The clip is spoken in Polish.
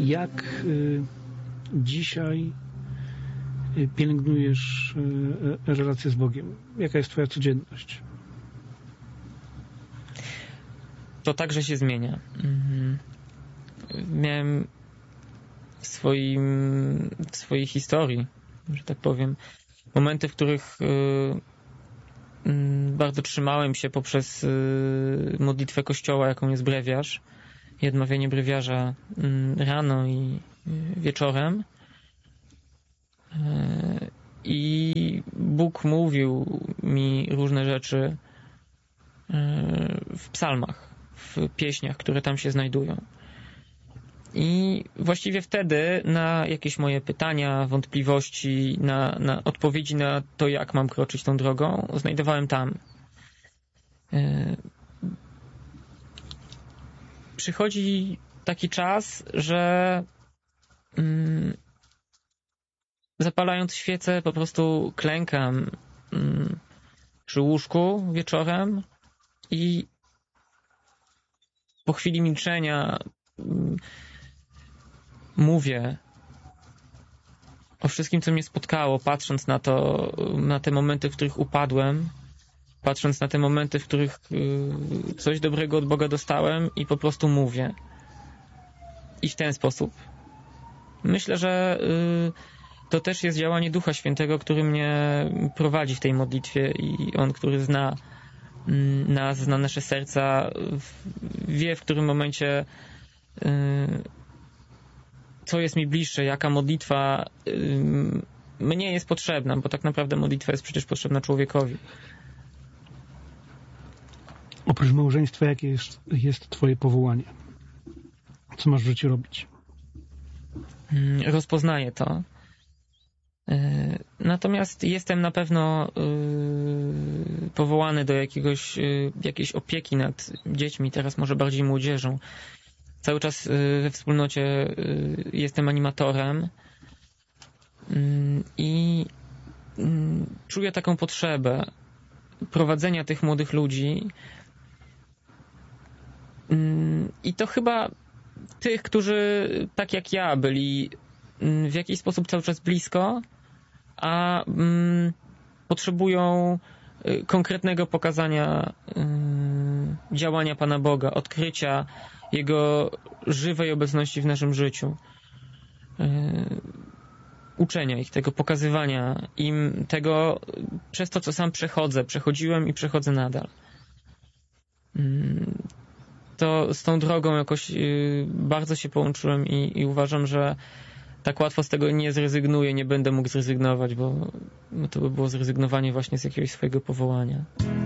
Jak dzisiaj pielęgnujesz relację z Bogiem? Jaka jest twoja codzienność? To także się zmienia. Miałem w swojej historii, że tak powiem, momenty, w których bardzo trzymałem się poprzez modlitwę Kościoła, jaką jest brewiarz i odmawianie brewiarza rano i wieczorem. I Bóg mówił mi różne rzeczy w psalmach, w pieśniach, które tam się znajdują. I właściwie wtedy na jakieś moje pytania, wątpliwości, na odpowiedzi na to, jak mam kroczyć tą drogą, znajdowałem tam. Przychodzi taki czas, że zapalając świecę po prostu klękam przy łóżku wieczorem i po chwili milczenia mówię o wszystkim, co mnie spotkało, patrząc na te momenty, w których upadłem, patrząc na te momenty, w których coś dobrego od Boga dostałem i po prostu mówię. I w ten sposób. Myślę, że to też jest działanie Ducha Świętego, który mnie prowadzi w tej modlitwie i On, który zna nas, zna nasze serca, wie, w którym momencie co jest mi bliższe, jaka modlitwa mnie jest potrzebna, bo tak naprawdę modlitwa jest przecież potrzebna człowiekowi. Oprócz małżeństwa, jakie jest twoje powołanie? Co masz w życiu robić? Rozpoznaję to. Natomiast jestem na pewno powołany do jakiejś opieki nad dziećmi, teraz może bardziej młodzieżą. Cały czas we wspólnocie jestem animatorem i czuję taką potrzebę prowadzenia tych młodych ludzi i to chyba tych, którzy tak jak ja byli w jakiś sposób cały czas blisko, a potrzebują konkretnego pokazania działania Pana Boga, odkrycia Jego żywej obecności w naszym życiu, uczenia ich tego, pokazywania im tego przez to, co sam przechodziłem i przechodzę nadal. To z tą drogą jakoś bardzo się połączyłem i uważam, że tak łatwo z tego nie zrezygnuję, nie będę mógł zrezygnować, bo to by było zrezygnowanie właśnie z jakiegoś swojego powołania.